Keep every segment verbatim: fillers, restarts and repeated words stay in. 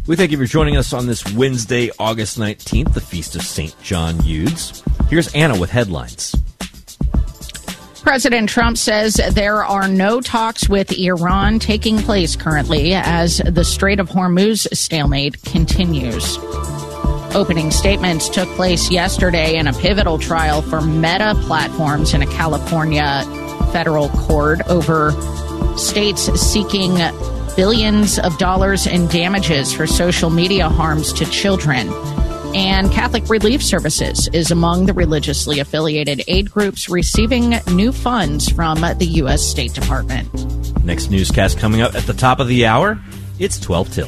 We thank you for joining us on this Wednesday, August nineteenth, the Feast of Saint John Eudes. Here's Anna with headlines. President Trump says there are no talks with Iran taking place currently as the Strait of Hormuz stalemate continues. Opening statements took place yesterday in a pivotal trial for Meta Platforms in a California federal court over states seeking billions of dollars in damages for social media harms to children. And Catholic Relief Services is among the religiously affiliated aid groups receiving new funds from the U S State Department. Next newscast coming up at the top of the hour. It's twelve till.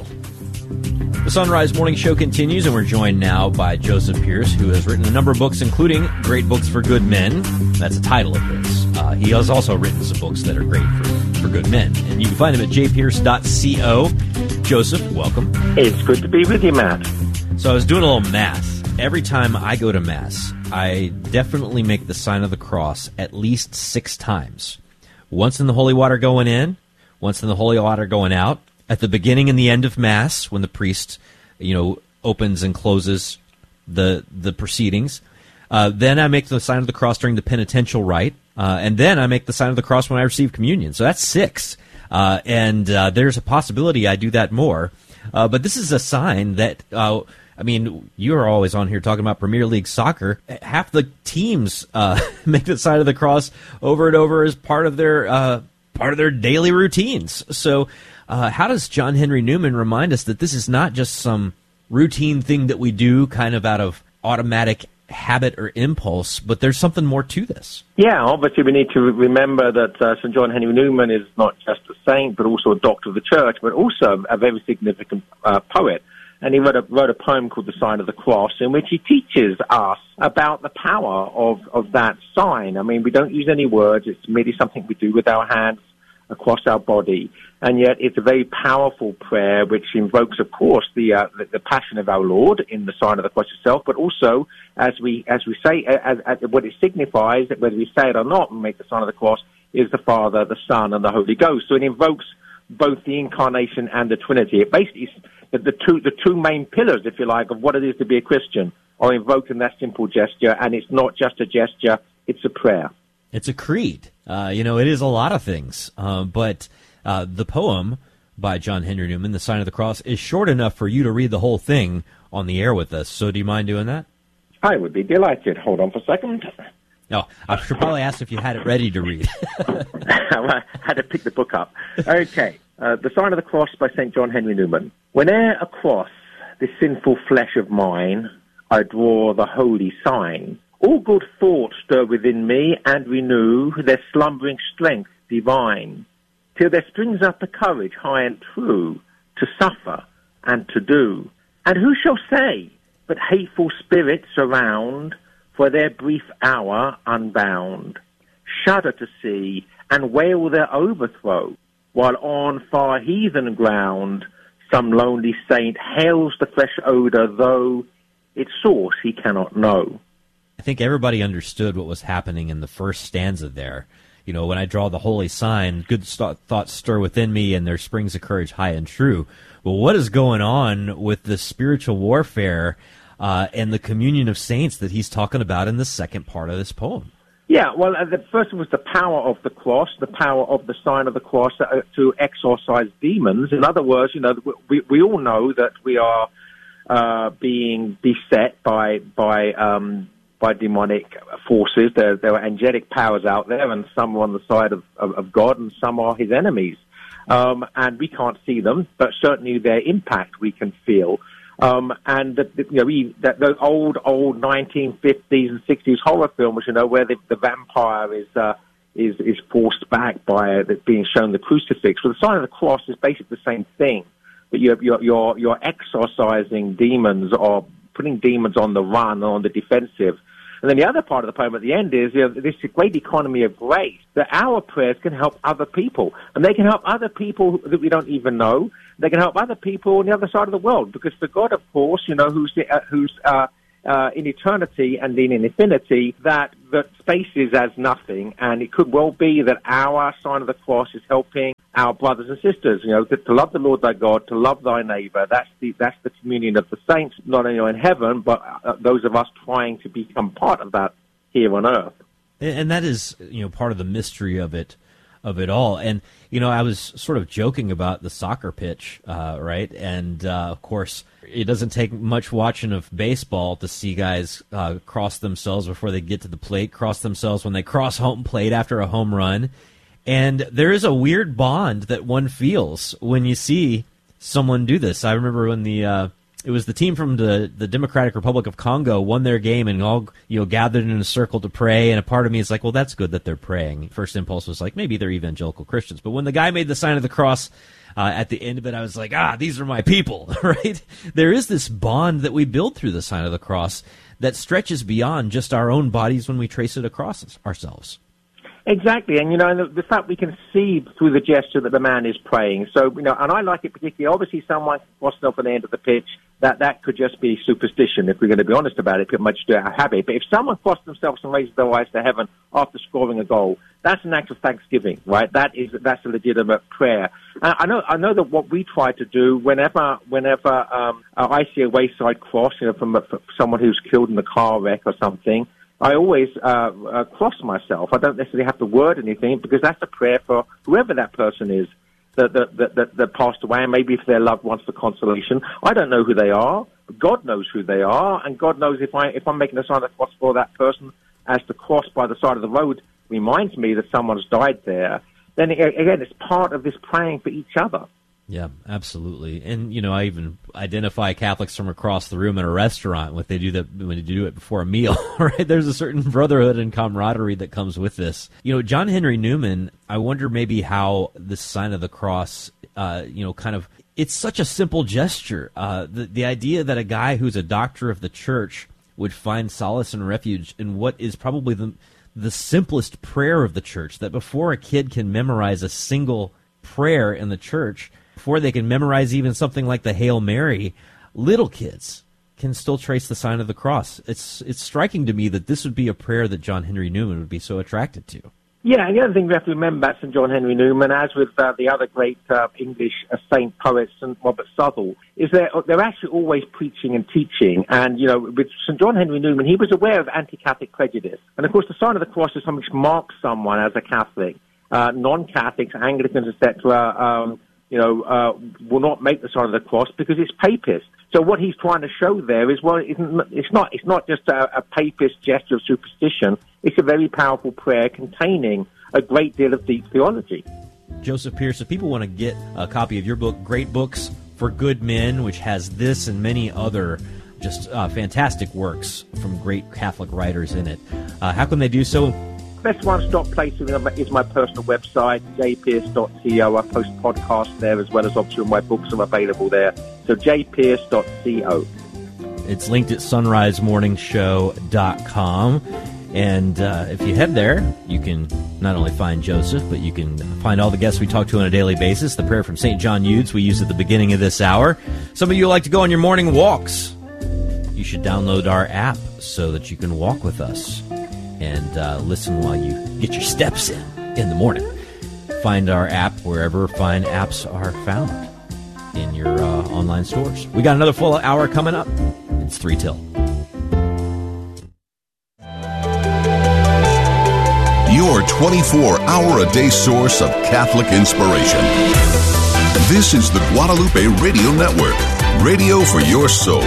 The Sunrise Morning Show continues, and we're joined now by Joseph Pearce, who has written a number of books, including Great Books for Good Men. That's the title of this. Uh, he has also written some books that are great for, for good men. And you can find him at j pearce dot co. Joseph, welcome. It's good to be with you, Matt. So I was doing a little math. Every time I go to Mass, I definitely make the sign of the cross at least six times. Once in the holy water going in, once in the holy water going out, at the beginning and the end of Mass, when the priest, you know, opens and closes the the proceedings. Uh, then I make the sign of the cross during the penitential rite, uh, and then I make the sign of the cross when I receive communion. So that's six, uh, and uh, there's a possibility I do that more. Uh, but this is a sign that, uh, I mean, you're always on here talking about Premier League soccer. Half the teams uh, make the sign of the cross over and over as part of their uh, part of their daily routines. So. Uh, how does John Henry Newman remind us that this is not just some routine thing that we do kind of out of automatic habit or impulse, but there's something more to this? Yeah, obviously we need to remember that uh, Saint John Henry Newman is not just a saint, but also a doctor of the church, but also a very significant uh, poet. And he wrote a, wrote a poem called The Sign of the Cross, in which he teaches us about the power of, of that sign. I mean, we don't use any words. It's merely something we do with our hands across our body, and yet it's a very powerful prayer which invokes, of course, the, uh, the the passion of our Lord in the sign of the cross itself, but also, as we as we say, as, as what it signifies, whether we say it or not, and make the sign of the cross, is the Father, the Son, and the Holy Ghost. So it invokes both the Incarnation and the Trinity. It basically is the, the two the two main pillars, if you like, of what it is to be a Christian are invoked in that simple gesture, and it's not just a gesture; it's a prayer. It's a creed. Uh, you know, it is a lot of things. Uh, but uh, the poem by John Henry Newman, The Sign of the Cross, is short enough for you to read the whole thing on the air with us. So do you mind doing that? I would be delighted. Hold on for a second. No, I should probably ask if you had it ready to read. I had to pick the book up. Okay. Uh, the Sign of the Cross by Saint John Henry Newman. Whene'er across this sinful flesh of mine I draw the holy sign, all good thoughts stir within me and renew their slumbering strength divine, till there springs up a courage high and true to suffer and to do. And who shall say but hateful spirits around, for their brief hour unbound, shudder to see and wail their overthrow, while on far heathen ground some lonely saint hails the fresh odor, though its source he cannot know. I think everybody understood what was happening in the first stanza there. You know, when I draw the holy sign, good st- thoughts stir within me, and there springs a courage high and true. Well, what is going on with the spiritual warfare uh, and the communion of saints that he's talking about in the second part of this poem? Yeah, well, uh, the first was the power of the cross, the power of the sign of the cross uh, to exorcise demons. In other words, you know, we, we all know that we are uh, being beset by by um, by demonic forces. There, there are angelic powers out there, and some are on the side of, of, of God, and some are his enemies. Um, and we can't see them, but certainly their impact we can feel. Um, and the, the, you know, we, that those old, old nineteen fifties and sixties horror films, you know, where the, the vampire is uh, is is forced back by uh, being shown the crucifix. Well, the sign of the cross is basically the same thing, but you're you're you're, you're exorcising demons or putting demons on the run or on the defensive. And then the other part of the poem at the end is, you know, this great economy of grace, that our prayers can help other people. And they can help other people that we don't even know. They can help other people on the other side of the world. Because the God, of course, you know, who's uh, who's uh, uh, in eternity and then in infinity, that, that space is as nothing, and it could well be that our sign of the cross is helping our brothers and sisters, you know, to, to love the Lord thy God, to love thy neighbor. That's the that's the communion of the saints, not only in heaven, but uh, those of us trying to become part of that here on earth. And that is, you know, part of the mystery of it, of it all. And, you know, I was sort of joking about the soccer pitch, uh, right? And, uh, of course, it doesn't take much watching of baseball to see guys uh, cross themselves before they get to the plate, cross themselves when they cross home plate after a home run. And there is a weird bond that one feels when you see someone do this. I remember when the uh, it was the team from the, the Democratic Republic of Congo won their game and all, you know, gathered in a circle to pray. And a part of me is like, well, that's good that they're praying. First impulse was like, maybe they're evangelical Christians. But when the guy made the sign of the cross uh, at the end of it, I was like, ah, these are my people, right? There is this bond that we build through the sign of the cross that stretches beyond just our own bodies when we trace it across ourselves. Exactly, and you know, the, the fact we can see through the gesture that the man is praying. So, you know, and I like it particularly. Obviously, someone crossing off an end of the pitch, that that could just be superstition. If we're going to be honest about it, people might just do it out of habit. But if someone crosses themselves and raises their eyes to heaven after scoring a goal, that's an act of thanksgiving, right? That is that's a legitimate prayer. And I know, I know that what we try to do whenever, whenever um, I see a wayside cross, you know, from, a, from someone who's killed in a car wreck or something, I always uh, uh, cross myself. I don't necessarily have to word anything because that's a prayer for whoever that person is that that, that, that that passed away, and maybe for their loved ones for consolation. I don't know who they are, but God knows who they are, and God knows if I if I'm making a sign of the cross for that person, as the cross by the side of the road reminds me that someone's died there. Then again, it's part of this praying for each other. Yeah, absolutely. And, you know, I even identify Catholics from across the room at a restaurant when they do that, when they do it before a meal, right? There's a certain brotherhood and camaraderie that comes with this. You know, John Henry Newman, I wonder maybe how this sign of the cross, uh, you know, kind of, it's such a simple gesture. Uh, the, the idea that a guy who's a doctor of the church would find solace and refuge in what is probably the, the simplest prayer of the church, that before a kid can memorize a single prayer in the church, before they can memorize even something like the Hail Mary, little kids can still trace the sign of the cross. It's it's striking to me that this would be a prayer that John Henry Newman would be so attracted to. Yeah, and the other thing we have to remember about Saint John Henry Newman, as with uh, the other great uh, English uh, saint poets, Saint Robert Southwell, is that they're actually always preaching and teaching. And, you know, with Saint John Henry Newman, he was aware of anti-Catholic prejudice. And, of course, the sign of the cross is something which marks someone as a Catholic. Uh, non-Catholics, Anglicans, et cetera, um, you know, uh, will not make the sign of the cross because it's papist. So what he's trying to show there is, well, it's not, it's not just a, a papist gesture of superstition. It's a very powerful prayer containing a great deal of deep theology. Joseph Pearce, if people want to get a copy of your book, Great Books for Good Men, which has this and many other just uh, fantastic works from great Catholic writers in it, uh, how can they do so? Best one-stop place is my personal website, j pearce dot co. I post podcasts there as well as obviously my books are available there. So j pearce dot co. It's linked at sunrise morning show dot com. And uh, if you head there, you can not only find Joseph, but you can find all the guests we talk to on a daily basis. The prayer from Saint John Eudes we use at the beginning of this hour. Some of you like to go on your morning walks. You should download our app so that you can walk with us and uh, listen while you get your steps in in the morning. Find our app wherever fine apps are found in your uh, online stores. We got another full hour coming up. It's three till. Your twenty-four hour a day source of Catholic inspiration. This is the Guadalupe Radio Network, radio for your soul.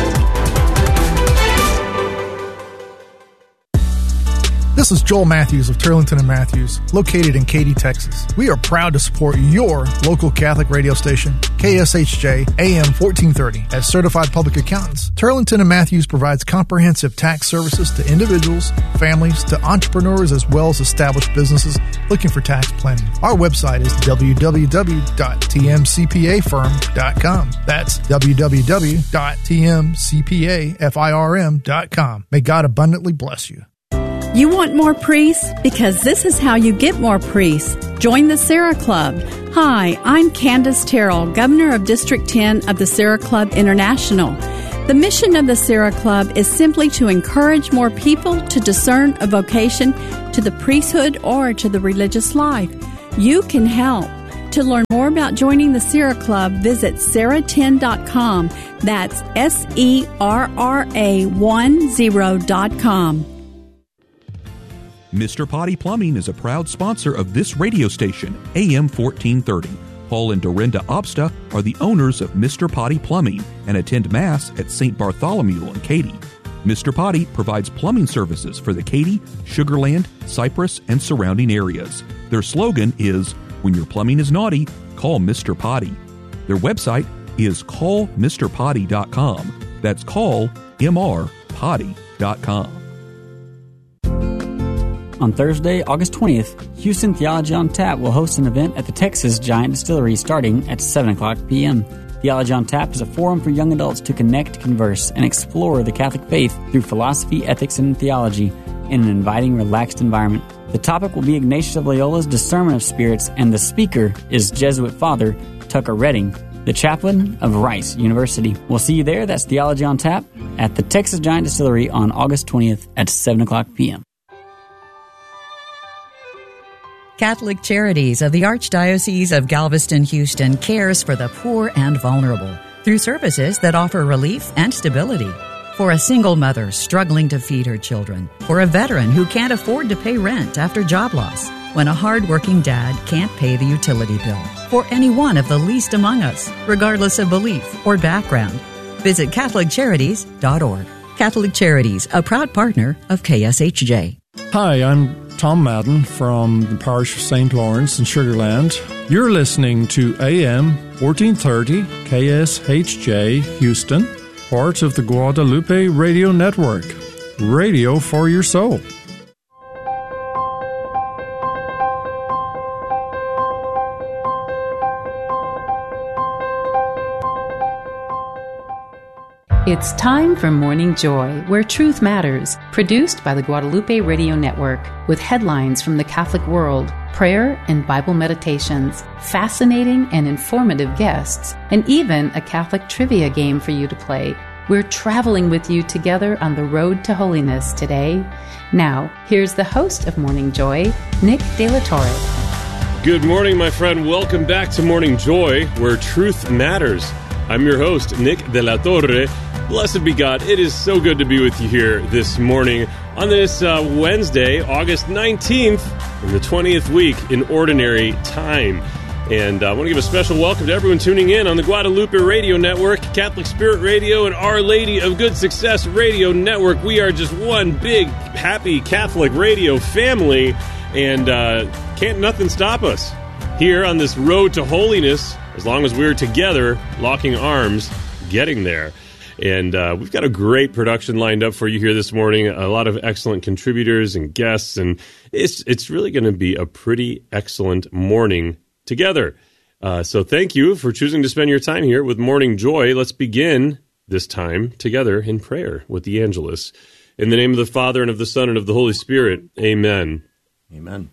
This is Joel Matthews of Turlington and Matthews, located in Katy, Texas. We are proud to support your local Catholic radio station, K S H J A M fourteen thirty. As certified public accountants, Turlington and Matthews provides comprehensive tax services to individuals, families, to entrepreneurs, as well as established businesses looking for tax planning. Our website is w w w dot t m c p a firm dot com. That's w w w dot t m c p a firm dot com. May God abundantly bless you. You want more priests? Because this is how you get more priests. Join the Sarah Club. Hi, I'm Candace Terrell, Governor of District ten of the Sarah Club International. The mission of the Sarah Club is simply to encourage more people to discern a vocation to the priesthood or to the religious life. You can help. To learn more about joining the Sarah Club, visit sarah ten dot com. That's S E R R A ten dot com. Mister Potty Plumbing is a proud sponsor of this radio station, A M fourteen thirty. Paul and Dorinda Obsta are the owners of Mister Potty Plumbing and attend Mass at Saint Bartholomew in Katy. Mister Potty provides plumbing services for the Katy, Sugar Land, Cypress, and surrounding areas. Their slogan is, "When your plumbing is naughty, call Mister Potty." Their website is call mr potty dot com. That's call m r potty dot com. On Thursday, August twentieth, Houston Theology on Tap will host an event at the Texas Giant Distillery starting at seven o'clock p.m. Theology on Tap is a forum for young adults to connect, converse, and explore the Catholic faith through philosophy, ethics, and theology in an inviting, relaxed environment. The topic will be Ignatius of Loyola's Discernment of Spirits, and the speaker is Jesuit Father Tucker Redding, the chaplain of Rice University. We'll see you there. That's Theology on Tap at the Texas Giant Distillery on August twentieth at seven o'clock p.m. Catholic Charities of the Archdiocese of Galveston-Houston cares for the poor and vulnerable through services that offer relief and stability. For a single mother struggling to feed her children, for a veteran who can't afford to pay rent after job loss, when a hard-working dad can't pay the utility bill, for any one of the least among us, regardless of belief or background. Visit catholic charities dot org. Catholic Charities, a proud partner of K S H J. Hi, I'm Tom Madden from the parish of Saint Lawrence in Sugar Land. You're listening to A M fourteen thirty K S H J Houston, part of the Guadalupe Radio Network. Radio for your soul. It's time for Morning Joy, where truth matters, produced by the Guadalupe Radio Network, with headlines from the Catholic world, prayer and Bible meditations, fascinating and informative guests, and even a Catholic trivia game for you to play. We're traveling with you together on the road to holiness today. Now, here's the host of Morning Joy, Nick De La Torre. Good morning, my friend. Welcome back to Morning Joy, where truth matters. I'm your host, Nick De La Torre. Blessed be God. It is so good to be with you here this morning on this uh, Wednesday, August nineteenth, in the twentieth week in Ordinary Time. And uh, I want to give a special welcome to everyone tuning in on the Guadalupe Radio Network, Catholic Spirit Radio, and Our Lady of Good Success Radio Network. We are just one big, happy Catholic radio family, and uh, can't nothing stop us here on this road to holiness, as long as we're together, locking arms, getting there. And uh, we've got a great production lined up for you here this morning, a lot of excellent contributors and guests, and it's it's really going to be a pretty excellent morning together. Uh, so thank you for choosing to spend your time here with Morning Joy. Let's begin this time together in prayer with the Angelus. In the name of the Father, and of the Son, and of the Holy Spirit, amen. Amen.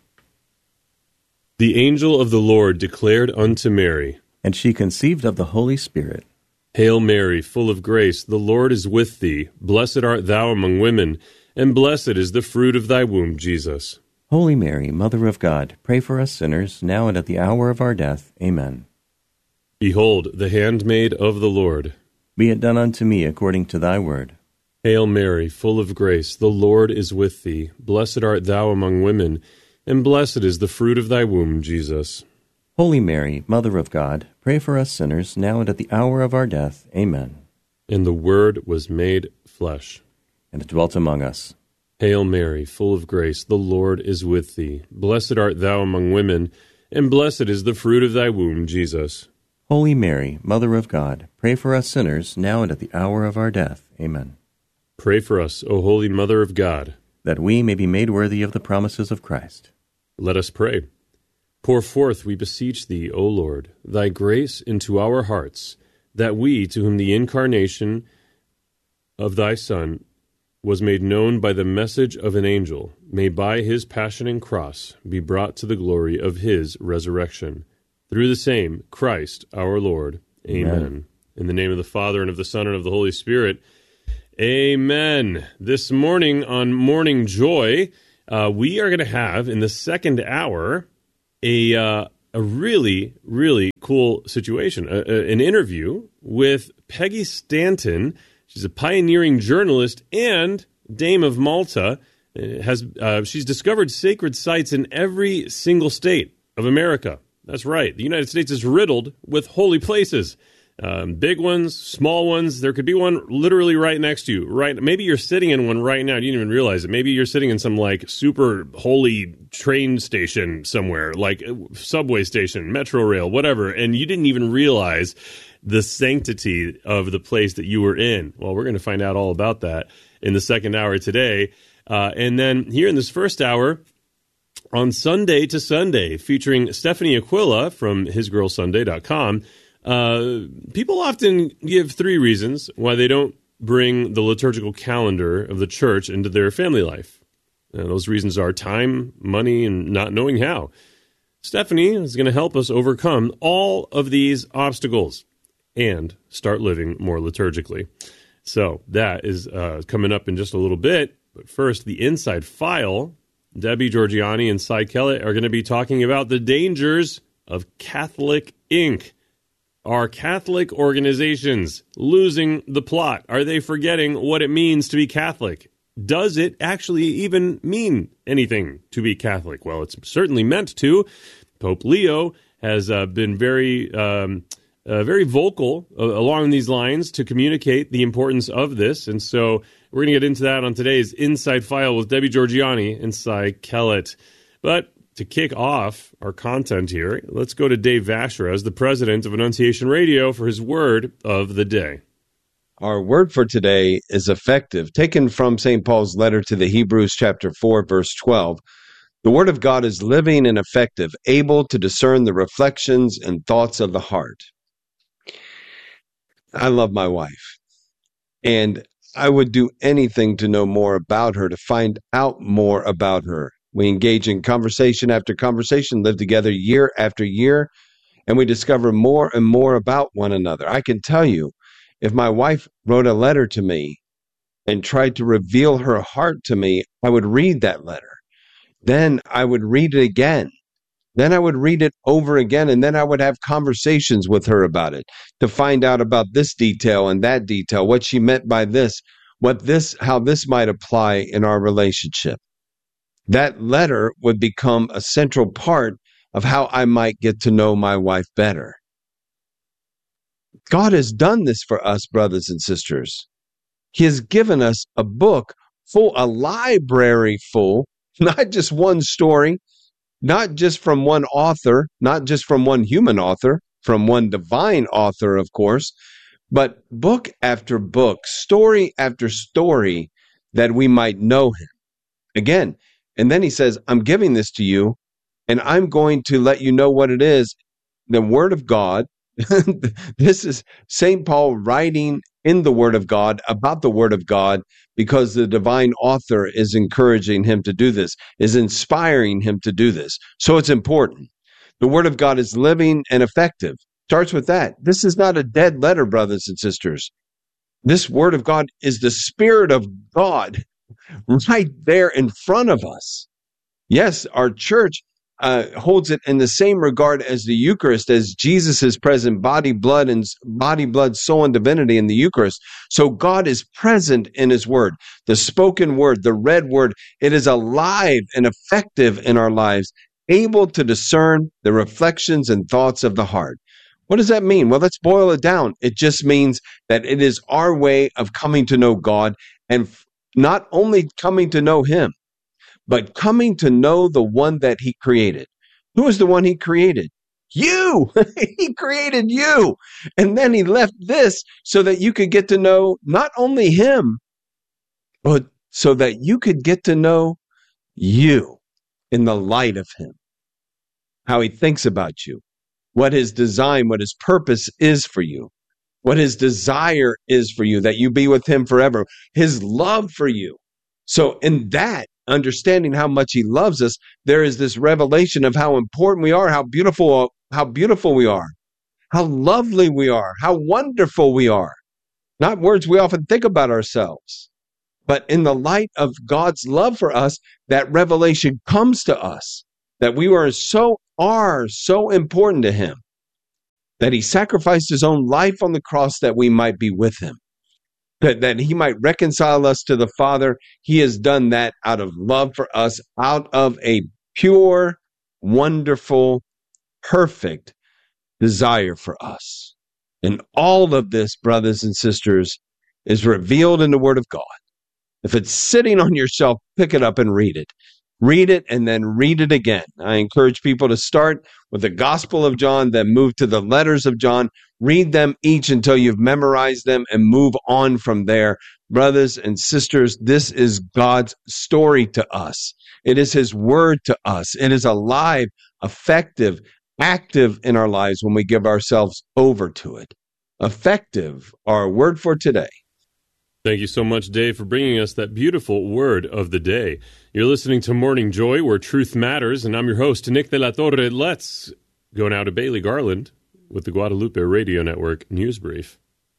The angel of the Lord declared unto Mary, and she conceived of the Holy Spirit. Hail Mary, full of grace, the Lord is with thee. Blessed art thou among women, and blessed is the fruit of thy womb, Jesus. Holy Mary, Mother of God, pray for us sinners, now and at the hour of our death. Amen. Behold, the handmaid of the Lord. Be it done unto me according to thy word. Hail Mary, full of grace, the Lord is with thee. Blessed art thou among women, and blessed is the fruit of thy womb, Jesus. Holy Mary, Mother of God, pray for us sinners, now and at the hour of our death. Amen. And the Word was made flesh, and dwelt among us. Hail Mary, full of grace, the Lord is with thee. Blessed art thou among women, and blessed is the fruit of thy womb, Jesus. Holy Mary, Mother of God, pray for us sinners, now and at the hour of our death. Amen. Pray for us, O Holy Mother of God, that we may be made worthy of the promises of Christ. Let us pray. Pour forth, we beseech thee, O Lord, thy grace into our hearts, that we, to whom the incarnation of thy Son was made known by the message of an angel, may by his passion and cross be brought to the glory of his resurrection. Through the same Christ our Lord. Amen. Amen. In the name of the Father, and of the Son, and of the Holy Spirit. Amen. This morning on Morning Joy, uh, we are going to have, in the second hour, a uh, a really, really cool situation. A, a, an interview with Peggy Stanton. She's a pioneering journalist and Dame of Malta. Has uh, She's discovered sacred sites in every single state of America. That's right. The United States is riddled with holy places. Um, big ones, small ones. There could be one literally right next to you. Right, maybe you're sitting in one right now. You didn't even realize it. Maybe you're sitting in some like super holy train station somewhere, like subway station, metro rail, whatever, and you didn't even realize the sanctity of the place that you were in. Well, we're going to find out all about that in the second hour today, uh, and then here in this first hour, on Sunday to Sunday, featuring Stephanie Aquila from his girl sunday dot com. Uh, people often give three reasons why they don't bring the liturgical calendar of the church into their family life. And those reasons are time, money, and not knowing how. Stephanie is going to help us overcome all of these obstacles and start living more liturgically. So that is uh, coming up in just a little bit. But first, the Inside File. Debbie Georgianni and Cy Kellett are going to be talking about the dangers of Catholic Incorporated. Are Catholic organizations losing the plot? Are they forgetting what it means to be Catholic? Does it actually even mean anything to be Catholic? Well, it's certainly meant to. Pope Leo has uh, been very, um, uh, very vocal uh, along these lines to communicate the importance of this. And so we're going to get into that on today's Inside File with Debbie Georgianni and Cy Kellett. But to kick off our content here, let's go to Dave Vacheras, the president of Annunciation Radio, for his word of the day. Our word for today is effective, taken from Saint Paul's letter to the Hebrews chapter four, verse twelve. The word of God is living and effective, able to discern the reflections and thoughts of the heart. I love my wife, and I would do anything to know more about her, to find out more about her. We engage in conversation after conversation, live together year after year, and we discover more and more about one another. I can tell you, if my wife wrote a letter to me and tried to reveal her heart to me, I would read that letter. Then I would read it again. Then I would read it over again, and then I would have conversations with her about it to find out about this detail and that detail, what she meant by this, what this, how this might apply in our relationship. That letter would become a central part of how I might get to know my wife better. God has done this for us, brothers and sisters. He has given us a book full, a library full, not just one story, not just from one author, not just from one human author, from one divine author, of course, but book after book, story after story, that we might know him. Again, and then he says, I'm giving this to you, and I'm going to let you know what it is, the Word of God. This is Saint Paul writing in the Word of God about the Word of God, because the divine author is encouraging him to do this, is inspiring him to do this. So it's important. The Word of God is living and effective. Starts with that. This is not a dead letter, brothers and sisters. This Word of God is the Spirit of God right there in front of us. Yes, our church uh, holds it in the same regard as the Eucharist, as Jesus' present body, blood, and body, blood, soul, and divinity in the Eucharist. So God is present in his word. The spoken word, the read word, it is alive and effective in our lives, able to discern the reflections and thoughts of the heart. What does that mean? Well, let's boil it down. It just means that it is our way of coming to know God, and not only coming to know him, but coming to know the one that he created. Who is the one he created? You! He created you! And then he left this so that you could get to know not only him, but so that you could get to know you in the light of him. How he thinks about you. What his design, what his purpose is for you. What his desire is for you, that you be with him forever. His love for you. So in that, understanding how much he loves us, there is this revelation of how important we are, how beautiful, how beautiful we are, how lovely we are, how wonderful we are. Not words we often think about ourselves, but in the light of God's love for us, that revelation comes to us, that we are so, are so important to him, that he sacrificed his own life on the cross that we might be with him, that, that he might reconcile us to the Father. He has done that out of love for us, out of a pure, wonderful, perfect desire for us. And all of this, brothers and sisters, is revealed in the Word of God. If it's sitting on your shelf, pick it up and read it. Read it and then read it again. I encourage people to start with the Gospel of John, then move to the letters of John. Read them each until you've memorized them and move on from there. Brothers and sisters, this is God's story to us. It is his word to us. It is alive, effective, active in our lives when we give ourselves over to it. Effective, our word for today. Thank you so much, Dave, for bringing us that beautiful word of the day. You're listening to Morning Joy, where truth matters, and I'm your host, Nick de la Torre. Let's go now to Bailey Garland with the Guadalupe Radio Network News Brief.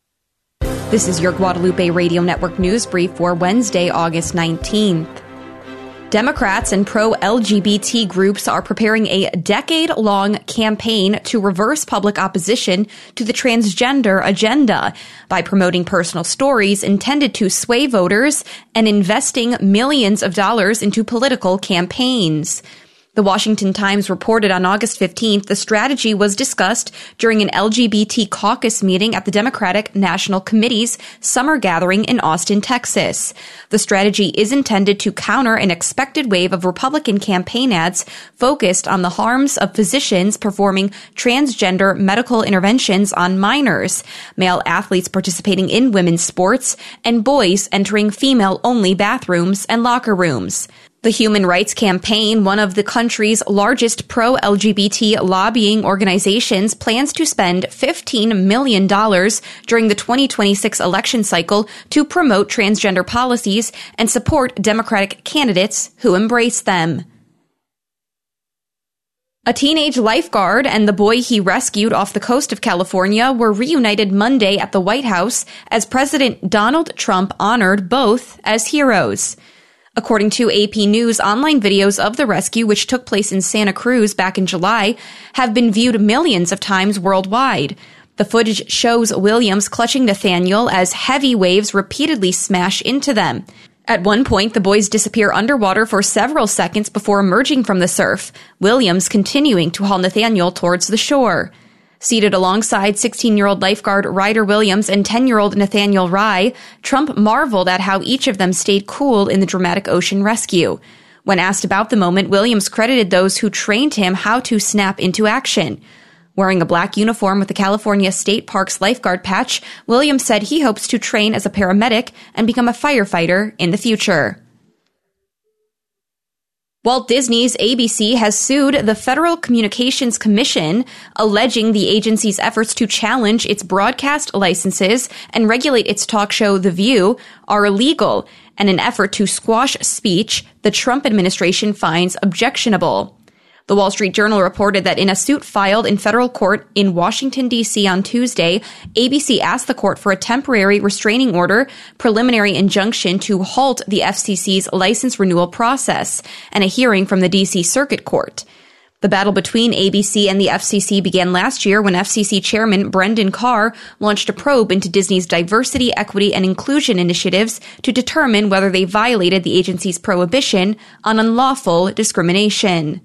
This is your Guadalupe Radio Network News Brief for Wednesday, August nineteenth. Democrats and pro-L G B T groups are preparing a decade-long campaign to reverse public opposition to the transgender agenda by promoting personal stories intended to sway voters and investing millions of dollars into political campaigns. The Washington Times reported on August fifteenth the strategy was discussed during an L G B T caucus meeting at the Democratic National Committee's summer gathering in Austin, Texas. The strategy is intended to counter an expected wave of Republican campaign ads focused on the harms of physicians performing transgender medical interventions on minors, male athletes participating in women's sports, and boys entering female-only bathrooms and locker rooms. The Human Rights Campaign, one of the country's largest pro-L G B T lobbying organizations, plans to spend fifteen million dollars during the twenty twenty-six election cycle to promote transgender policies and support Democratic candidates who embrace them. A teenage lifeguard and the boy he rescued off the coast of California were reunited Monday at the White House as President Donald Trump honored both as heroes. According to A P News, online videos of the rescue, which took place in Santa Cruz back in July, have been viewed millions of times worldwide. The footage shows Williams clutching Nathaniel as heavy waves repeatedly smash into them. At one point, the boys disappear underwater for several seconds before emerging from the surf, Williams continuing to haul Nathaniel towards the shore. Seated alongside sixteen-year-old lifeguard Ryder Williams and ten-year-old Nathaniel Rye, Trump marveled at how each of them stayed cool in the dramatic ocean rescue. When asked about the moment, Williams credited those who trained him how to snap into action. Wearing a black uniform with the California State Parks lifeguard patch, Williams said he hopes to train as a paramedic and become a firefighter in the future. Walt Disney's A B C has sued the Federal Communications Commission, alleging the agency's efforts to challenge its broadcast licenses and regulate its talk show The View are illegal, and an effort to squash speech the Trump administration finds objectionable. The Wall Street Journal reported that in a suit filed in federal court in Washington, D C on Tuesday, A B C asked the court for a temporary restraining order, preliminary injunction to halt the F C C's license renewal process, and a hearing from the D C Circuit Court. The battle between A B C and the F C C began last year when F C C Chairman Brendan Carr launched a probe into Disney's diversity, equity, and inclusion initiatives to determine whether they violated the agency's prohibition on unlawful discrimination.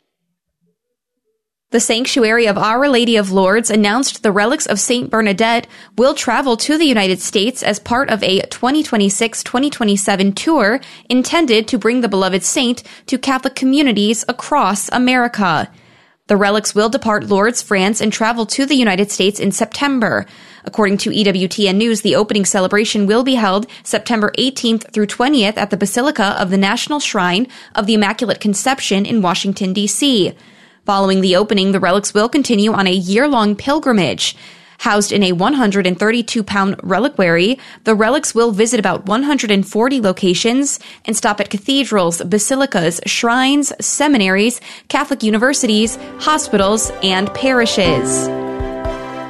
The Sanctuary of Our Lady of Lourdes announced the relics of Saint Bernadette will travel to the United States as part of a twenty twenty-six twenty twenty-seven tour intended to bring the beloved saint to Catholic communities across America. The relics will depart Lourdes, France, and travel to the United States in September. According to E W T N News, the opening celebration will be held September eighteenth through twentieth at the Basilica of the National Shrine of the Immaculate Conception in Washington, D C Following the opening, the relics will continue on a year-long pilgrimage. Housed in a one hundred thirty-two pound reliquary, the relics will visit about one hundred forty locations and stop at cathedrals, basilicas, shrines, seminaries, Catholic universities, hospitals, and parishes.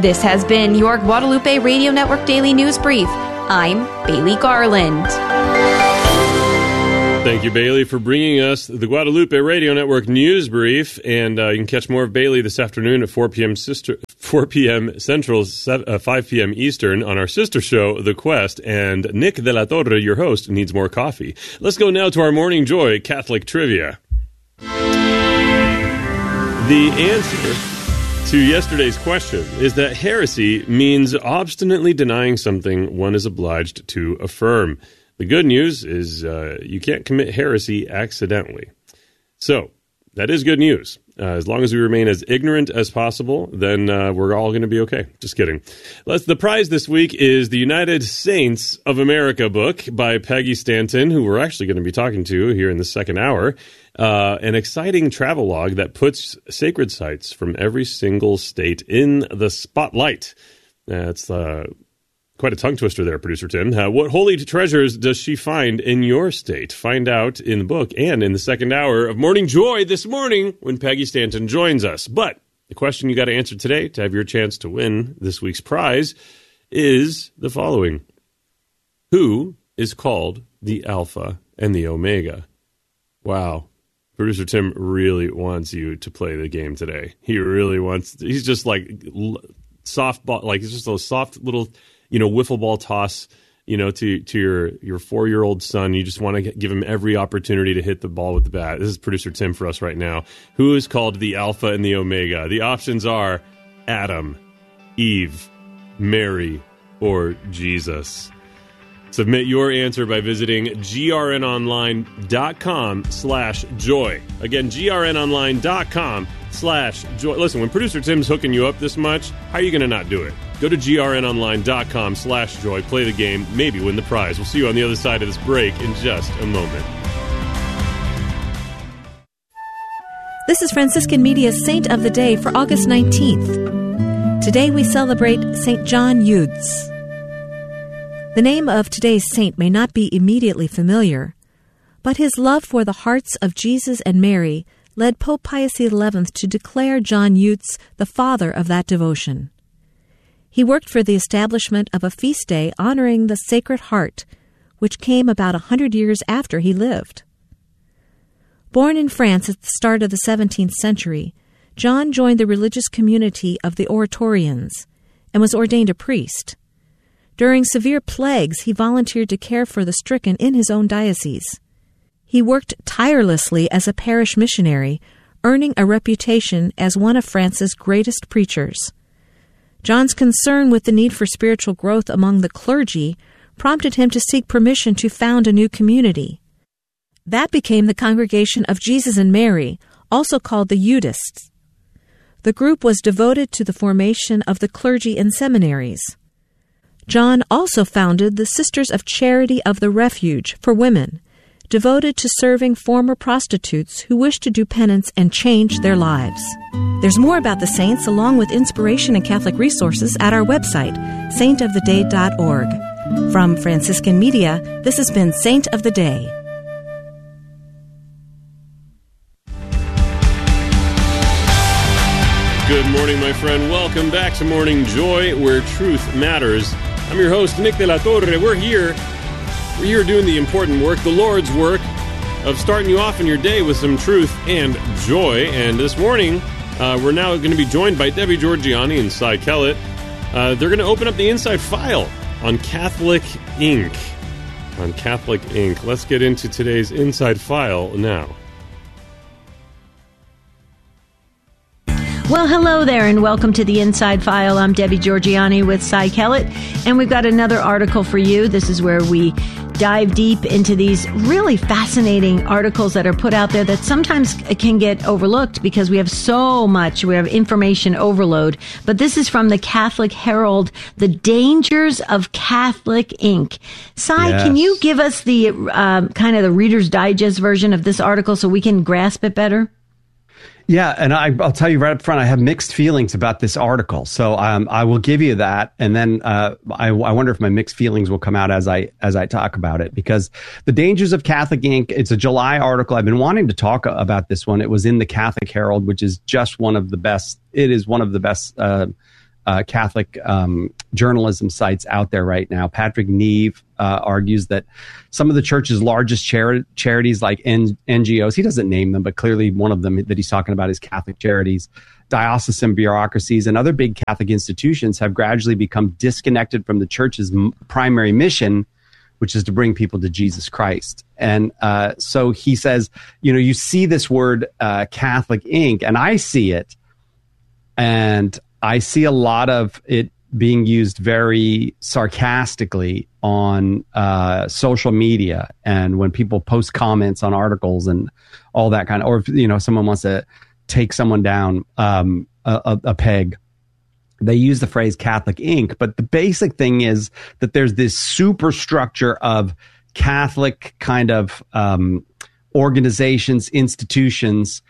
This has been your Guadalupe Radio Network Daily News Brief. I'm Bailey Garland. Thank you, Bailey, for bringing us the Guadalupe Radio Network News Brief. And uh, you can catch more of Bailey this afternoon at four p.m. Sister, four p.m. Central, uh, five p.m. Eastern on our sister show, The Quest. And Nick de la Torre, your host, needs more coffee. Let's go now to our Morning Joy Catholic Trivia. The answer to yesterday's question is that heresy means obstinately denying something one is obliged to affirm. The good news is uh, you can't commit heresy accidentally. So that is good news. Uh, as long as we remain as ignorant as possible, then uh, we're all going to be okay. Just kidding. Let's, the prize this week is the United Saints of America book by Peggy Stanton, who we're actually going to be talking to here in the second hour. Uh, an exciting travelogue that puts sacred sites from every single state in the spotlight. That's uh, quite a tongue twister there, Producer Tim. Uh, what holy treasures does she find in your state? Find out in the book and in the second hour of Morning Joy this morning when Peggy Stanton joins us. But the question you got to answer today to have your chance to win this week's prize is the following. Who is called the Alpha and the Omega? Wow. Producer Tim really wants you to play the game today. He really wants, he's just like softball, like it's just a soft little, you know, wiffle ball toss, you know, to, to your, your four-year-old son. You just want to give him every opportunity to hit the ball with the bat. This is Producer Tim for us right now. Who is called the Alpha and the Omega? The options are Adam, Eve, Mary, or Jesus. Submit your answer by visiting grnonline.com slash joy. Again, grnonline.com slash joy. Listen, when Producer Tim's hooking you up this much, how are you going to not do it? Go to grnonline.com slash joy, play the game, maybe win the prize. We'll see you on the other side of this break in just a moment. This is Franciscan Media's Saint of the Day for August nineteenth. Today we celebrate Saint John Eudes. The name of today's saint may not be immediately familiar, but his love for the hearts of Jesus and Mary led Pope Pius the eleventh to declare John Eudes the father of that devotion. He worked for the establishment of a feast day honoring the Sacred Heart, which came about a hundred years after he lived. Born in France at the start of the seventeenth century, John joined the religious community of the Oratorians and was ordained a priest. During severe plagues, he volunteered to care for the stricken in his own diocese. He worked tirelessly as a parish missionary, earning a reputation as one of France's greatest preachers. John's concern with the need for spiritual growth among the clergy prompted him to seek permission to found a new community. That became the Congregation of Jesus and Mary, also called the Eudists. The group was devoted to the formation of the clergy in seminaries. John also founded the Sisters of Charity of the Refuge for women, devoted to serving former prostitutes who wish to do penance and change their lives. There's more about the saints along with inspiration and Catholic resources at our website, saint of the day dot org. From Franciscan Media, this has been Saint of the Day. Good morning, my friend. Welcome back to Morning Joy, where truth matters. I'm your host, Nick de la Torre. We're here. We're here doing the important work, the Lord's work, of starting you off in your day with some truth and joy. And this morning, uh, we're now going to be joined by Debbie Georgianni and Cy Kellett. Uh, they're going to open up the inside file on Catholic Incorporated. On Catholic Incorporated. Let's get into today's inside file now. Well, hello there, and welcome to the Inside File. I'm Debbie Georgianni with Cy Kellett, and we've got another article for you. This is where we dive deep into these really fascinating articles that are put out there that sometimes can get overlooked because we have so much, we have information overload. But this is from the Catholic Herald, The Dangers of Catholic Incorporated. Cy, yes. Can you give us the um, kind of the Reader's Digest version of this article so we can grasp it better? Yeah, and I, I'll tell you right up front, I have mixed feelings about this article. So um, I will give you that, and then uh, I, I wonder if my mixed feelings will come out as I as I talk about it. Because The Dangers of Catholic Incorporated, it's a July article. I've been wanting to talk about this one. It was in the Catholic Herald, which is just one of the best. It is one of the best uh, uh, Catholic um, journalism sites out there right now. Patrick Neve uh, argues that some of the church's largest chari- charities, like N- N G Os, he doesn't name them, but clearly one of them that he's talking about is Catholic Charities, diocesan bureaucracies, and other big Catholic institutions have gradually become disconnected from the church's m- primary mission, which is to bring people to Jesus Christ. And uh, so he says, you know, you see this word uh, Catholic Incorporated, and I see it, and I see a lot of it being used very sarcastically on uh, social media, and when people post comments on articles and all that kind of, or if, you know, someone wants to take someone down um, a, a peg, they use the phrase Catholic Incorporated. But the basic thing is that there's this superstructure of Catholic kind of um, organizations, institutions,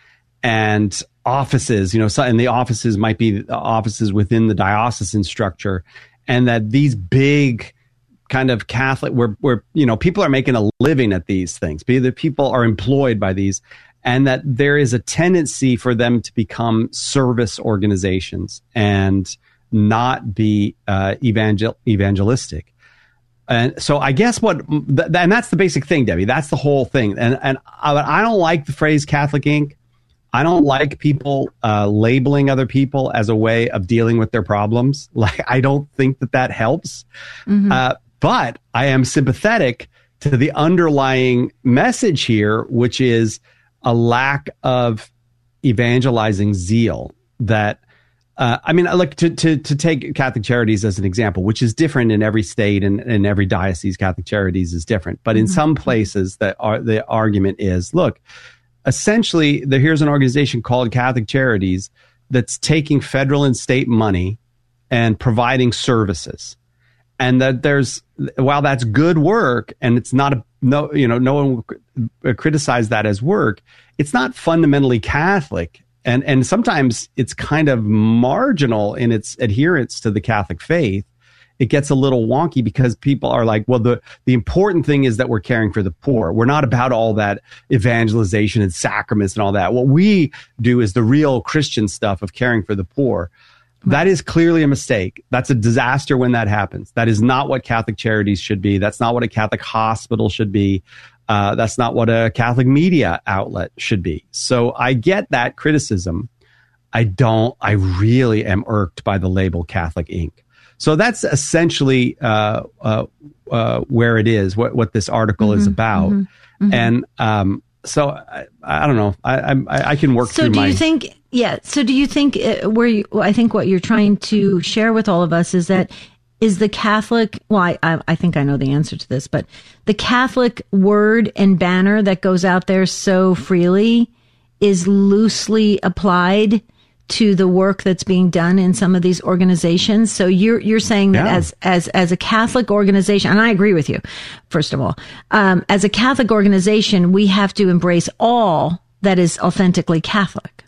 and offices, you know, so, and the offices might be offices within the diocesan structure, and that these big kind of Catholic, where, where, you know, people are making a living at these things, the people are employed by these, and that there is a tendency for them to become service organizations and not be uh, evangel- evangelistic. And so I guess what, th- and that's the basic thing, Debbie, that's the whole thing. And, and I, I don't like the phrase Catholic Incorporated. I don't like people uh, labeling other people as a way of dealing with their problems. Like, I don't think that that helps. Mm-hmm. Uh, but I am sympathetic to the underlying message here, which is a lack of evangelizing zeal. That, uh, I mean, like to, to, to take Catholic Charities as an example, which is different in every state and in every diocese, Catholic Charities is different. But in mm-hmm. some places that are, the argument is, look, essentially, there, here's an organization called Catholic Charities that's taking federal and state money and providing services. And that there's, while that's good work, and it's not a, no, you know, no one will criticize that as work, it's not fundamentally Catholic. And, and sometimes it's kind of marginal in its adherence to the Catholic faith. It gets a little wonky because people are like, well, the, the important thing is that we're caring for the poor. We're not about all that evangelization and sacraments and all that. What we do is the real Christian stuff of caring for the poor. Right. That is clearly a mistake. That's a disaster when that happens. That is not what Catholic Charities should be. That's not what a Catholic hospital should be. Uh, that's not what a Catholic media outlet should be. So I get that criticism. I don't, I really am irked by the label Catholic Incorporated. So that's essentially uh, uh, uh, where it is, what, what this article mm-hmm, is about. Mm-hmm, mm-hmm. And um, so I, I don't know. I, I, I can work so through do my... you think, yeah, so do you think uh, where you, well, I think what you're trying to share with all of us is that is the Catholic, well, I, I, I think I know the answer to this, but the Catholic word and banner that goes out there so freely is loosely applied to the work that's being done in some of these organizations. So you're you're saying that yeah. as as as a Catholic organization, and I agree with you, first of all, um, as a Catholic organization, we have to embrace all that is authentically Catholic.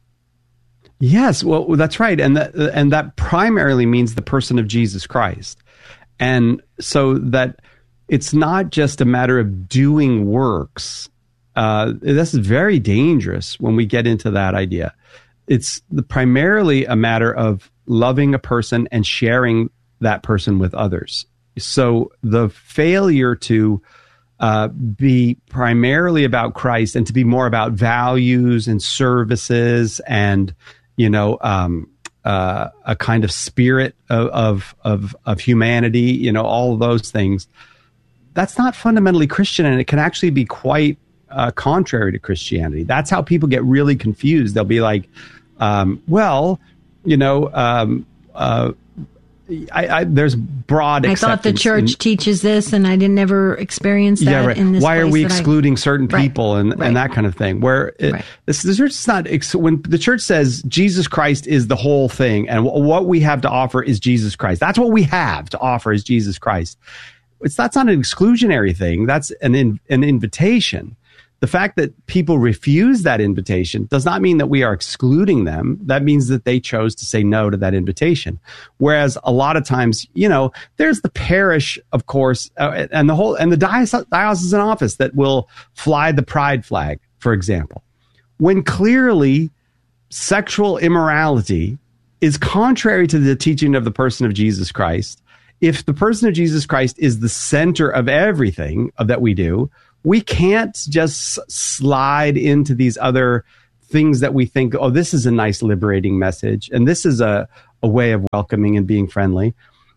Yes, well, that's right, and that and that primarily means the person of Jesus Christ, and so that it's not just a matter of doing works. Uh, this is very dangerous when we get into that idea. It's the, primarily a matter of loving a person and sharing that person with others. So the failure to uh, be primarily about Christ and to be more about values and services and, you know, um, uh, a kind of spirit of, of, of, of humanity, you know, all of those things, that's not fundamentally Christian, and it can actually be quite uh, contrary to Christianity. That's how people get really confused. They'll be like, Um, well, you know, um, uh, I, I, there's broad I acceptance. thought the church in, teaches this, and I didn't never experience that yeah, right. in this Why are we place excluding I, certain people right, and, right. and that kind of thing? Where it, right. this, the church is not, when the church says Jesus Christ is the whole thing, and w- what we have to offer is Jesus Christ. That's what we have to offer is Jesus Christ. It's that's not an exclusionary thing. That's an in, an invitation. The fact that people refuse that invitation does not mean that we are excluding them. That means that they chose to say no to that invitation. Whereas a lot of times, you know, there's the parish, of course, uh, and the whole, and the diocese, diocesan office that will fly the pride flag, for example, when clearly sexual immorality is contrary to the teaching of the person of Jesus Christ. If the person of Jesus Christ is the center of everything that we do, we can't just slide into these other things that we think, oh, this is a nice liberating message, and this is a, a way of welcoming and being friendly.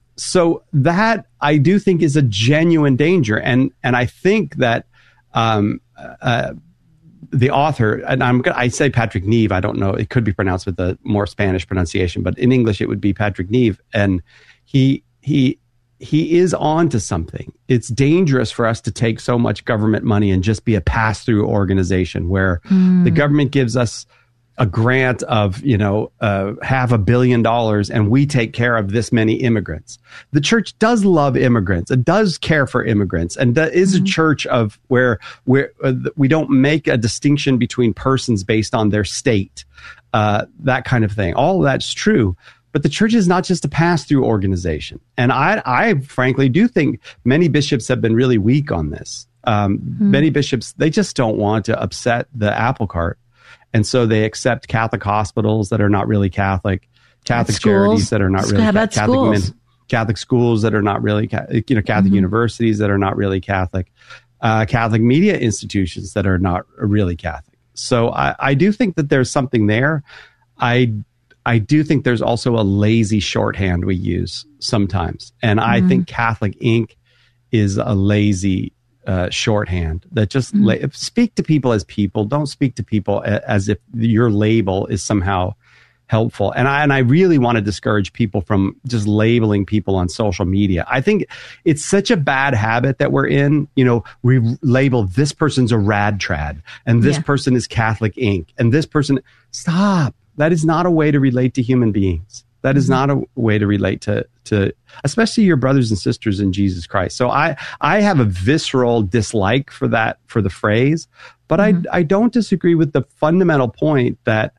So that, I do think, is a genuine danger. And and I think that um, uh, the author, and I'm gonna, I say Patrick Neve, I don't know, it could be pronounced with a more Spanish pronunciation, but in English it would be Patrick Neve. And he he he is on to something. It's dangerous for us to take so much government money and just be a pass-through organization where mm. the government gives us a grant of, you know, uh, half a billion dollars, and we take care of this many immigrants. The church does love immigrants. It does care for immigrants, and that is mm-hmm. a church of where where uh, we don't make a distinction between persons based on their state, uh, that kind of thing. All of that's true, but the church is not just a pass-through organization. And I, I frankly do think many bishops have been really weak on this. Um, mm-hmm. Many bishops, they just don't want to upset the apple cart. And so they accept Catholic hospitals that are not really Catholic, Catholic charities that are not really How about Catholic, schools? Catholic schools that are not really, you know, Catholic mm-hmm. universities that are not really Catholic, uh, Catholic media institutions that are not really Catholic. So I, I do think that there's something there. I I do think there's also a lazy shorthand we use sometimes, and mm-hmm. I think Catholic Incorporated is a lazy Uh, shorthand that just mm-hmm. la- speak to people as people. Don't speak to people a- as if your label is somehow helpful. And I and I really want to discourage people from just labeling people on social media. I think it's such a bad habit that we're in. You know, we label this person's a rad trad, and this yeah. person is Catholic Incorporated, and this person. Stop. That is not a way to relate to human beings. That is not a way to relate to, to, especially your brothers and sisters in Jesus Christ. So I, I have a visceral dislike for that, for the phrase, but mm-hmm. I, I don't disagree with the fundamental point that,